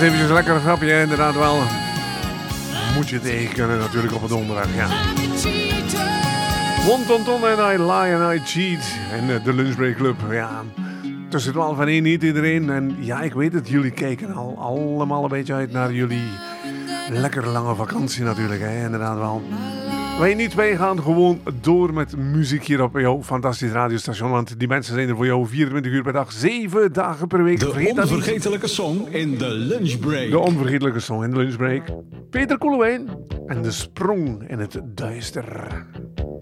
eventjes een lekker grapje, inderdaad wel. Moet je tegen kunnen natuurlijk op het donderdag, ja. Wontonton en I Lie and I Cheat. En de Lunchbreak Club, ja. Tussen 12 en 1 niet iedereen. En ja, ik weet het, jullie kijken al allemaal een beetje uit naar jullie lekker lange vakantie natuurlijk, hè. Inderdaad wel. Wij niet, wij gaan gewoon door met muziek hier op jouw fantastisch radiostation. Want die mensen zijn er voor jou 24 uur per dag, 7 dagen per week. De onvergetelijke song in de lunchbreak. De onvergetelijke song in de lunchbreak. Peter Koelewijn en de sprong in het duister.